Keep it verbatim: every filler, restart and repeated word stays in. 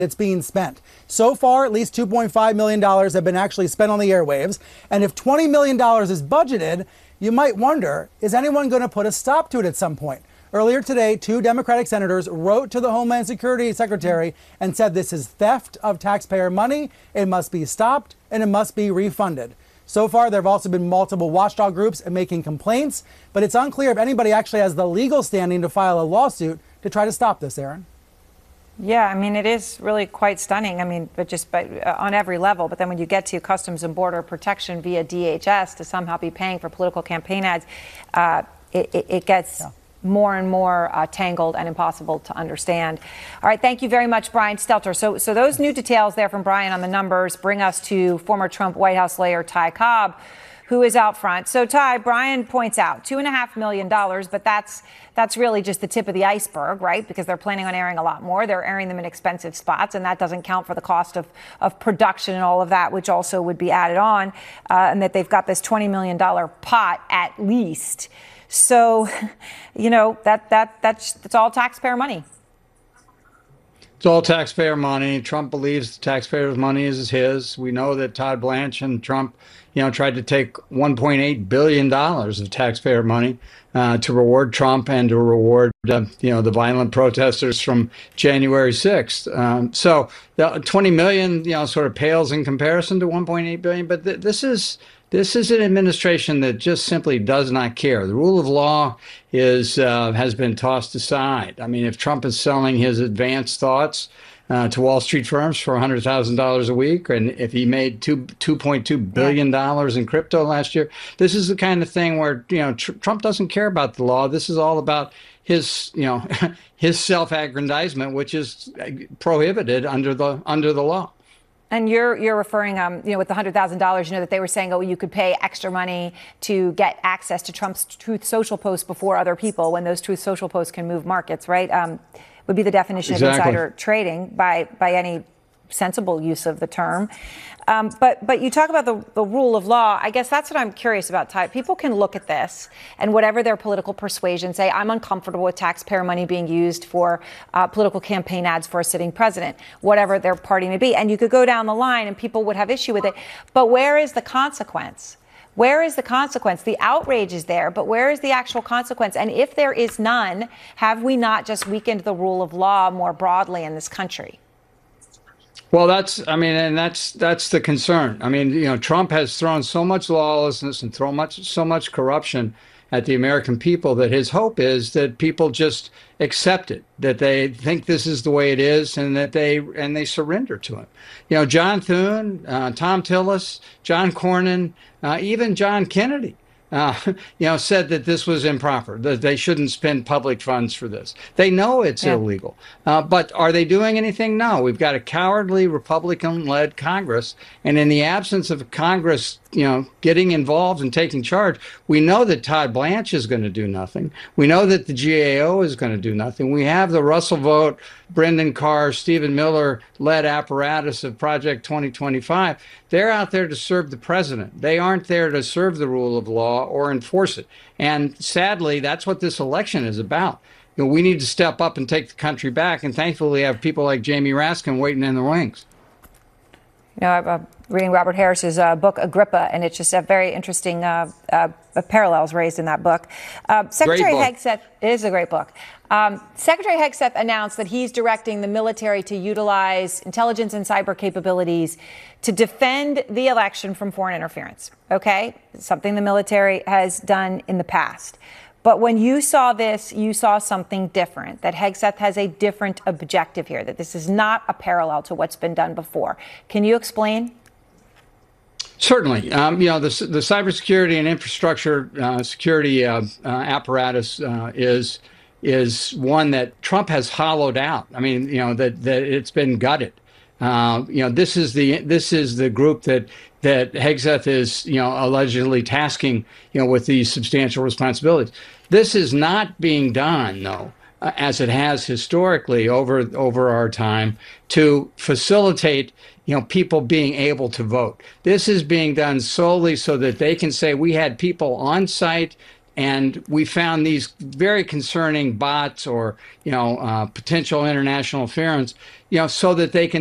it's being spent. So far, at least two point five million dollars have been actually spent on the airwaves. And if twenty million dollars is budgeted, you might wonder, is anyone going to put a stop to it at some point? Earlier today, two Democratic senators wrote to the Homeland Security Secretary and said this is theft of taxpayer money. It must be stopped and it must be refunded. So far, there have also been multiple watchdog groups making complaints, but it's unclear if anybody actually has the legal standing to file a lawsuit to try to stop this, Aaron. Yeah, I mean, it is really quite stunning. I mean, but just but, uh, on every level. But then when you get to Customs and Border Protection via D H S to somehow be paying for political campaign ads, uh, it, it, it gets yeah. more and more uh, tangled and impossible to understand. All right, thank you very much, Brian Stelter. So, so those new details there from Brian on the numbers bring us to former Trump White House lawyer Ty Cobb, who is out front. So, Ty, Brian points out two and a half million dollars, but that's that's really just the tip of the iceberg, right? Because they're planning on airing a lot more. They're airing them in expensive spots, and that doesn't count for the cost of, of production and all of that, which also would be added on, uh, and that they've got this twenty million dollars pot at least. So, you know, that that that's that's all taxpayer money. It's all taxpayer money. Trump believes the taxpayers' money is his. We know that Todd Blanche and Trump, you know, tried to take one point eight billion dollars of taxpayer money uh, to reward Trump and to reward, uh, you know, the violent protesters from January sixth. Um, so the twenty million, you know, sort of pales in comparison to one point eight billion. But th this is This is an administration that just simply does not care. The rule of law is uh, has been tossed aside. I mean, if Trump is selling his advanced thoughts uh, to Wall Street firms for one hundred thousand dollars a week, and if he made two, $2.2 billion dollars in crypto last year, this is the kind of thing where, you know, tr Trump doesn't care about the law. This is all about his, you know, his self-aggrandizement, which is prohibited under the under the law. And you're you're referring, um, you know, with the one hundred thousand dollars, you know, that they were saying, oh, you could pay extra money to get access to Trump's Truth Social posts before other people, when those Truth Social posts can move markets, right? Um, would be the definition exactly. of insider trading by by any sensible use of the term. Um, but but you talk about the, the rule of law. I guess that's what I'm curious about, Ty. People can look at this and whatever their political persuasion, say, I'm uncomfortable with taxpayer money being used for uh, political campaign ads for a sitting president, whatever their party may be. And you could go down the line and people would have issue with it. But where is the consequence? Where is the consequence? The outrage is there, but where is the actual consequence? And if there is none, have we not just weakened the rule of law more broadly in this country? Well, that's, I mean, and that's, that's the concern. I mean, you know, Trump has thrown so much lawlessness and thrown much, so much corruption at the American people that his hope is that people just accept it, that they think this is the way it is, and that they, and they surrender to him. You know, John Thune, uh, Tom Tillis, John Cornyn, uh, even John Kennedy, Uh, you know, said that this was improper, that they shouldn't spend public funds for this. They know it's yeah. illegal. Uh, but are they doing anything? No. We've got a cowardly Republican-led Congress. And in the absence of Congress, you know, getting involved and taking charge, we know that Todd Blanche is going to do nothing. We know that the G A O is going to do nothing. We have the Russell Vogt, Brendan Carr, Stephen Miller-led apparatus of Project twenty twenty-five. They're out there to serve the president. They aren't there to serve the rule of law or enforce it. And sadly, that's what this election is about. You know, we need to step up and take the country back. And thankfully, we have people like Jamie Raskin waiting in the wings. You know, I'm uh, reading Robert Harris's uh, book, Agrippa, and it's just a very interesting uh, uh, parallels raised in that book. Uh, Secretary Hegseth, it is a great book. Um, Secretary Hegseth announced that he's directing the military to utilize intelligence and cyber capabilities to defend the election from foreign interference. Okay, something the military has done in the past. But when you saw this, you saw something different, that Hegseth has a different objective here, that this is not a parallel to what's been done before. Can you explain? Certainly. Um, you know, the, the cybersecurity and infrastructure uh, security uh, uh, apparatus uh, is is one that Trump has hollowed out. I mean, you know, that, that it's been gutted. Uh, you know, this is the this is the group that that Hegseth is, you know, allegedly tasking, you know, with these substantial responsibilities. This is not being done, though, uh, as it has historically over over our time, to facilitate, you know, people being able to vote. This is being done solely so that they can say we had people on site And we found these very concerning bots or, you know, uh, potential international interference, you know, so that they can